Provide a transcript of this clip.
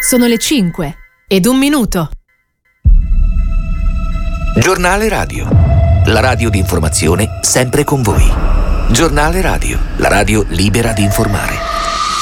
Sono le 5:01. Giornale Radio, la radio di informazione sempre con voi. Giornale Radio, la radio libera di informare.